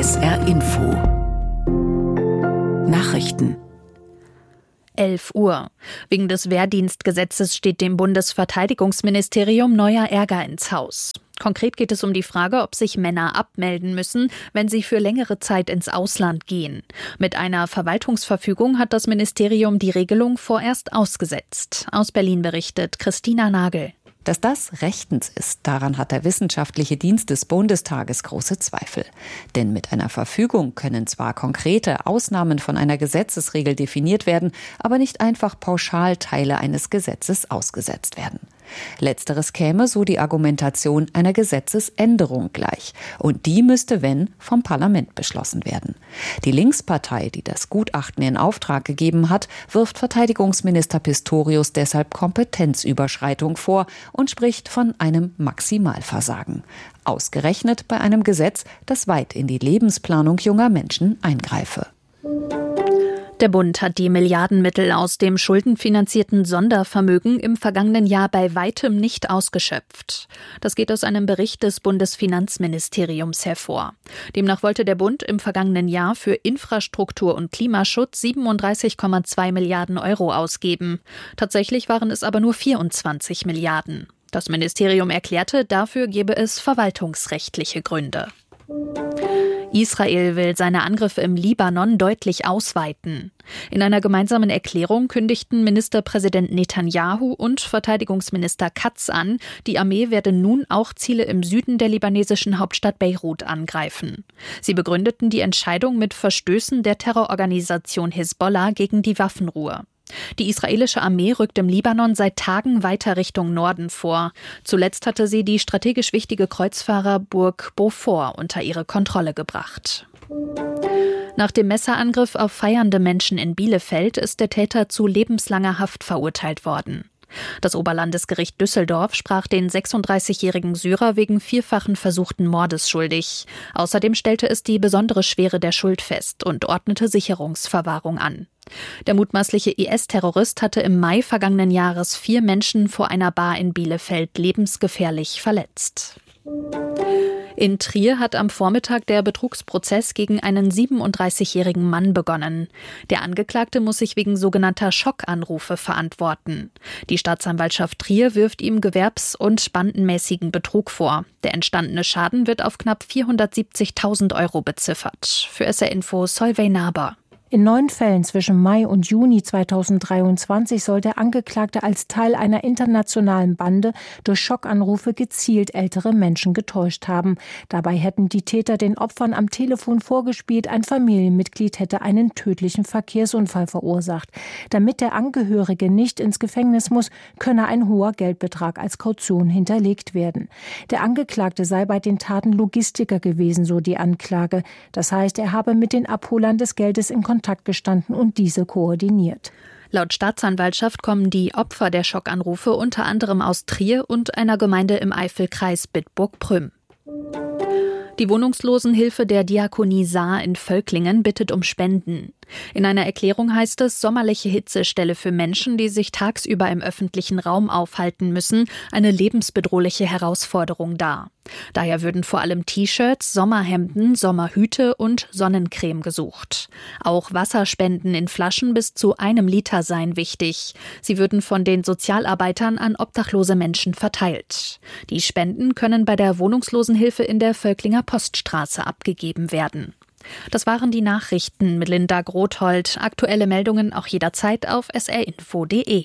SR Info Nachrichten 11 Uhr. Wegen des Wehrdienstgesetzes steht dem Bundesverteidigungsministerium neuer Ärger ins Haus. Konkret geht es um die Frage, ob sich Männer abmelden müssen, wenn sie für längere Zeit ins Ausland gehen. Mit einer Verwaltungsverfügung hat das Ministerium die Regelung vorerst ausgesetzt. Aus Berlin berichtet Christina Nagel. Dass das rechtens ist, daran hat der Wissenschaftliche Dienst des Bundestages große Zweifel. Denn mit einer Verfügung können zwar konkrete Ausnahmen von einer Gesetzesregel definiert werden, aber nicht einfach pauschal Teile eines Gesetzes ausgesetzt werden. Letzteres käme, so die Argumentation, einer Gesetzesänderung gleich. Und die müsste, wenn, vom Parlament beschlossen werden. Die Linkspartei, die das Gutachten in Auftrag gegeben hat, wirft Verteidigungsminister Pistorius deshalb Kompetenzüberschreitung vor und spricht von einem Maximalversagen. Ausgerechnet bei einem Gesetz, das weit in die Lebensplanung junger Menschen eingreife. Der Bund hat die Milliardenmittel aus dem schuldenfinanzierten Sondervermögen im vergangenen Jahr bei weitem nicht ausgeschöpft. Das geht aus einem Bericht des Bundesfinanzministeriums hervor. Demnach wollte der Bund im vergangenen Jahr für Infrastruktur und Klimaschutz 37,2 Milliarden Euro ausgeben. Tatsächlich waren es aber nur 24 Milliarden. Das Ministerium erklärte, dafür gebe es verwaltungsrechtliche Gründe. Israel will seine Angriffe im Libanon deutlich ausweiten. In einer gemeinsamen Erklärung kündigten Ministerpräsident Netanyahu und Verteidigungsminister Katz an, die Armee werde nun auch Ziele im Süden der libanesischen Hauptstadt Beirut angreifen. Sie begründeten die Entscheidung mit Verstößen der Terrororganisation Hisbollah gegen die Waffenruhe. Die israelische Armee rückt im Libanon seit Tagen weiter Richtung Norden vor. Zuletzt hatte sie die strategisch wichtige Kreuzfahrerburg Beaufort unter ihre Kontrolle gebracht. Nach dem Messerangriff auf feiernde Menschen in Bielefeld ist der Täter zu lebenslanger Haft verurteilt worden. Das Oberlandesgericht Düsseldorf sprach den 36-jährigen Syrer wegen vierfachen versuchten Mordes schuldig. Außerdem stellte es die besondere Schwere der Schuld fest und ordnete Sicherungsverwahrung an. Der mutmaßliche IS-Terrorist hatte im Mai vergangenen Jahres 4 Menschen vor einer Bar in Bielefeld lebensgefährlich verletzt. In Trier hat am Vormittag der Betrugsprozess gegen einen 37-jährigen Mann begonnen. Der Angeklagte muss sich wegen sogenannter Schockanrufe verantworten. Die Staatsanwaltschaft Trier wirft ihm gewerbs- und bandenmäßigen Betrug vor. Der entstandene Schaden wird auf knapp 470.000 Euro beziffert. Für SR Info Solveig Naber. In 9 Fällen zwischen Mai und Juni 2023 soll der Angeklagte als Teil einer internationalen Bande durch Schockanrufe gezielt ältere Menschen getäuscht haben. Dabei hätten die Täter den Opfern am Telefon vorgespielt, ein Familienmitglied hätte einen tödlichen Verkehrsunfall verursacht. Damit der Angehörige nicht ins Gefängnis muss, könne ein hoher Geldbetrag als Kaution hinterlegt werden. Der Angeklagte sei bei den Taten Logistiker gewesen, so die Anklage. Das heißt, er habe mit den Abholern des Geldes in Kontakt gestanden und diese koordiniert. Laut Staatsanwaltschaft kommen die Opfer der Schockanrufe unter anderem aus Trier und einer Gemeinde im Eifelkreis Bitburg-Prüm. Die Wohnungslosenhilfe der Diakonie Saar in Völklingen bittet um Spenden. In einer Erklärung heißt es, sommerliche Hitze stelle für Menschen, die sich tagsüber im öffentlichen Raum aufhalten müssen, eine lebensbedrohliche Herausforderung dar. Daher würden vor allem T-Shirts, Sommerhemden, Sommerhüte und Sonnencreme gesucht. Auch Wasserspenden in Flaschen bis zu 1 Liter seien wichtig. Sie würden von den Sozialarbeitern an obdachlose Menschen verteilt. Die Spenden können bei der Wohnungslosenhilfe in der Völklinger Poststraße abgegeben werden. Das waren die Nachrichten mit Linda Grothold. Aktuelle Meldungen auch jederzeit auf srinfo.de.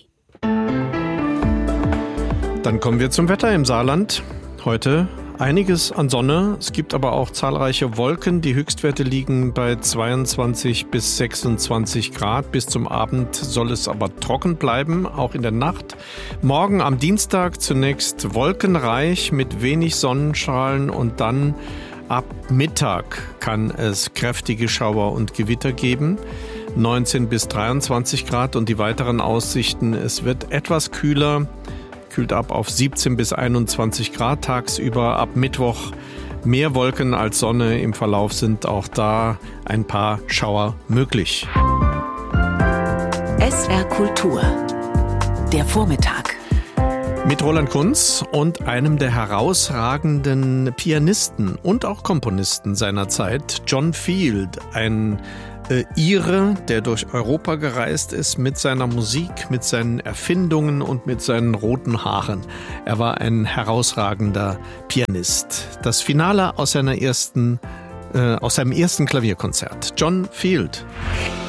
Dann kommen wir zum Wetter im Saarland. Heute einiges an Sonne. Es gibt aber auch zahlreiche Wolken. Die Höchstwerte liegen bei 22 bis 26 Grad. Bis zum Abend soll es aber trocken bleiben, auch in der Nacht. Morgen am Dienstag zunächst wolkenreich mit wenig Sonnenstrahlen und dann ab Mittag kann es kräftige Schauer und Gewitter geben. 19 bis 23 Grad und die weiteren Aussichten. Es wird etwas kühler, kühlt ab auf 17 bis 21 Grad tagsüber. Ab Mittwoch mehr Wolken als Sonne. Im Verlauf sind auch da ein paar Schauer möglich. SR Kultur. Der Vormittag. Mit Roland Kunz und einem der herausragenden Pianisten und auch Komponisten seiner Zeit, John Field, ein Ire, der durch Europa gereist ist mit seiner Musik, mit seinen Erfindungen und mit seinen roten Haaren. Er war ein herausragender Pianist. Das Finale aus seinem ersten Klavierkonzert. John Field.